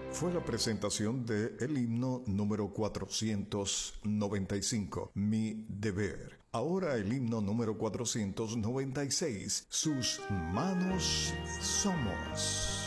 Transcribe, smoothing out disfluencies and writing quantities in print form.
Fue la presentación de el himno número 495, Mi Deber. Ahora el himno número 496, Sus manos somos.